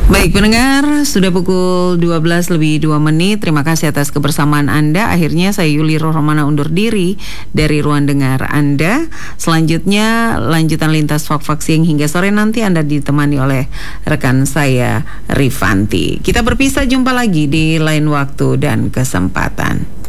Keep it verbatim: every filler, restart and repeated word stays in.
Baik pendengar, sudah pukul dua belas lebih dua menit. Terima kasih atas kebersamaan Anda. Akhirnya saya Yuli Rohmana undur diri dari ruang dengar Anda. Selanjutnya lanjutan lintas fak-fak siang hingga sore nanti Anda ditemani oleh rekan saya Rifanti. Kita berpisah, jumpa lagi di lain waktu dan kesempatan.